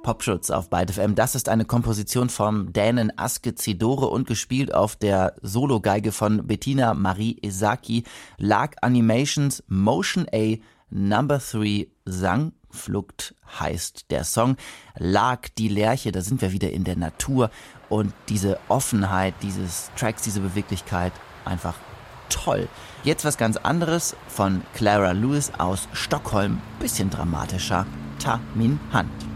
Popschutz auf Byte FM. Das ist eine Komposition vom Dänen Aske Zedore und gespielt auf der Sologeige von Bettina Marie Esaki. Lark Animations Motion A Number 3 Sangflucht heißt der Song. Lark, die Lerche, da sind wir wieder in der Natur. Und diese Offenheit dieses Tracks, diese Beweglichkeit, einfach toll. Jetzt was ganz anderes von Clara Lewis aus Stockholm. Bisschen dramatischer. Ta Min Hand.